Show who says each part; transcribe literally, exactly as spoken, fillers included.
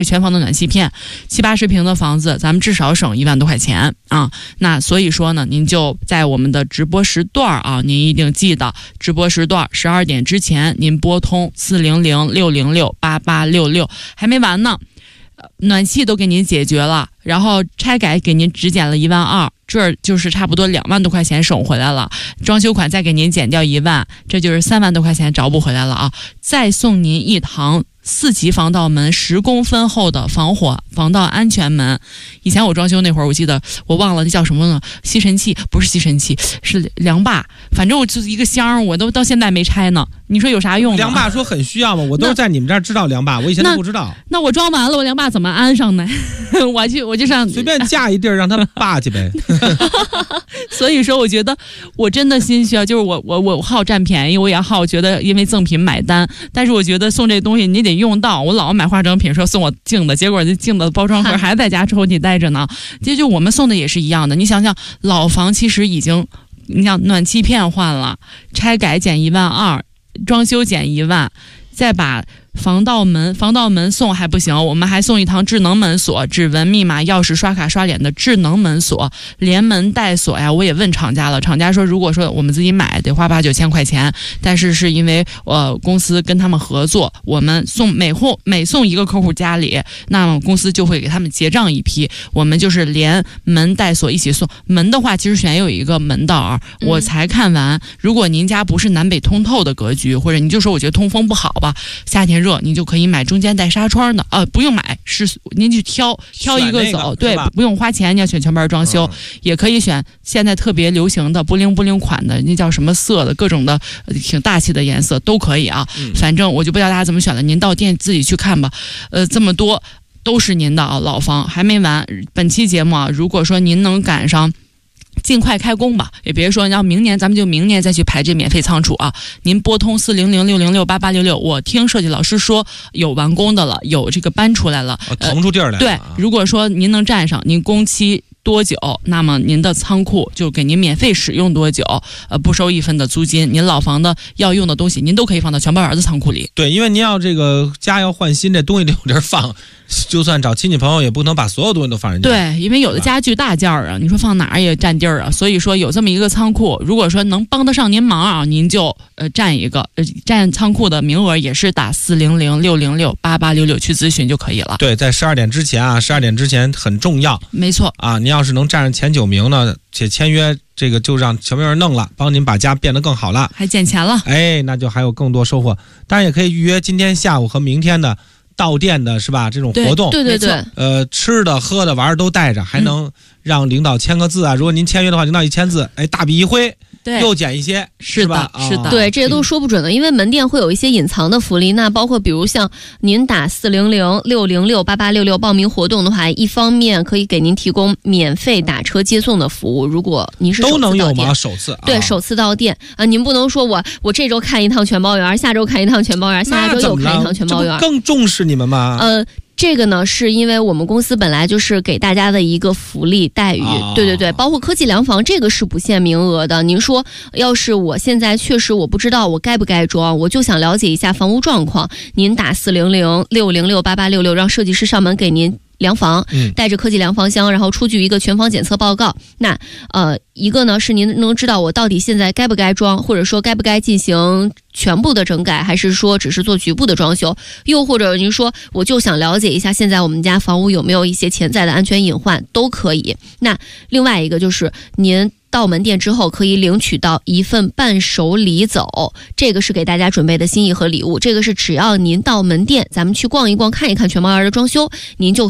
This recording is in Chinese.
Speaker 1: 全房的暖气片，七八十平的房子，咱们至少省一万多块钱啊。那所以说呢，您就在我们的直播时段啊，您一定记得直播时段十二点之前，您拨通四零零六零六八八六六，还没完呢。暖气都给您解决了，然后拆改给您只减了一万二，这就是差不多两万多块钱省回来了。装修款再给您减掉一万，这就是三万多块钱找补回来了啊！再送您一堂四级防盗门，十公分厚的防火防盗安全门。以前我装修那会儿，我记得我忘了那叫什么呢？吸尘器不是吸尘器，是凉霸。反正我就是一个箱，我都到现在没拆呢。你说有啥用呢？
Speaker 2: 凉霸说很需要吗？我都是在你们这儿知道凉霸，我以前都不知道。
Speaker 1: 那, 那我装完了，我凉霸怎么安上呢？我去，我就上
Speaker 2: 随便架一地儿让他霸去呗。
Speaker 1: 所以说，我觉得我真的心虚啊，就是我我我好占便宜，我也好觉得因为赠品买单，但是我觉得送这东西你得用到。我老买化妆品说送我镜子，结果这镜子包装盒还在家抽屉待着呢。这就我们送的也是一样的，你想想，老房其实已经，你想暖气片换了，拆改减一万二，装修减一万，再把防盗门防盗门送还不行，我们还送一堂智能门锁，指纹密码钥匙刷卡刷脸的智能门锁，连门带锁呀。我也问厂家了，厂家说如果说我们自己买得花八九千块钱，但是是因为呃公司跟他们合作，我们送每户每送一个客户家里，那么公司就会给他们结账一批，我们就是连门带锁一起送。门的话其实选有一个门道，我才看完，如果您家不是南北通透的格局，或者你就说我觉得通风不好吧，夏天热，你就可以买中间带纱窗的，呃，不用买，是您去挑挑一个走，对，不用花钱，你要选全包装修，嗯、也可以选现在特别流行的布灵布灵款的，那叫什么色的，各种的、呃、挺大气的颜色都可以啊。嗯、反正我就不知道大家怎么选了，您到店自己去看吧。呃，这么多都是您的啊，老房还没完。本期节目啊，如果说您能赶上。尽快开工吧，也别说要明年，咱们就明年再去排这免费仓储啊！您拨通四零零六零六八八六六，我听设计老师说有完工的了，有这个搬出来了，
Speaker 2: 哦、腾出地儿来了、
Speaker 1: 呃。对，如果说您能占上，您工期多久，那么您的仓库就给您免费使用多久，呃，不收一分的租金。您老房的要用的东西，您都可以放到全包园的仓库里。
Speaker 2: 对，因为您要这个家要换新，这东西得有地儿放。就算找亲戚朋友，也不能把所有东西都放人家。
Speaker 1: 对，因为有的家具大件儿啊，你说放哪儿也占地儿啊。所以说有这么一个仓库，如果说能帮得上您忙啊，您就呃占一个，呃占仓库的名额也是打四零零六零六八八六六去咨询就可以了。
Speaker 2: 对，在十二点之前啊，十二点之前很重要。
Speaker 1: 没错
Speaker 2: 啊，您要是能占上前九名呢，且签约。这个就让小明人弄了，帮您把家变得更好了，
Speaker 1: 还减钱了，
Speaker 2: 哎，那就还有更多收获。当然也可以预约今天下午和明天的到店的是吧？这种活动，
Speaker 1: 对对对对，
Speaker 2: 呃，吃的喝的玩儿都带着，还能让领导签个字啊。嗯、如果您签约的话，领导一签字，哎，大笔一挥。
Speaker 1: 对，
Speaker 2: 又减一些，
Speaker 1: 是
Speaker 2: 吧？
Speaker 1: 是的，
Speaker 3: 对，这些都说不准的，因为门店会有一些隐藏的福利。那包括比如像您打四零零六零六八八六六报名活动的话，一方面可以给您提供免费打车接送的服务。如果您是首次到店，
Speaker 2: 都能有吗？首次
Speaker 3: 对，啊、首次到店啊，您不能说我我这周看一趟全包园，下周看一趟全包园，下下周又看一趟全包园，
Speaker 2: 更重视你们吗？
Speaker 3: 呃。这个呢，是因为我们公司本来就是给大家的一个福利待遇，哦、对对对，包括科技凉房，这个是不限名额的。您说，要是我现在确实我不知道我该不该装，我就想了解一下房屋状况，您打四零零六零六八八六六，让设计师上门给您凉房，带着科技凉房箱，然后出具一个全房检测报告。那呃，一个呢是您能知道我到底现在该不该装，或者说该不该进行全部的整改，还是说只是做局部的装修，又或者您说我就想了解一下现在我们家房屋有没有一些潜在的安全隐患，都可以。那另外一个就是您到门店之后可以领取到一份伴手礼走，这个是给大家准备的心意和礼物。这个是只要您到门店，咱们去逛一逛看一看全包园的装修，您就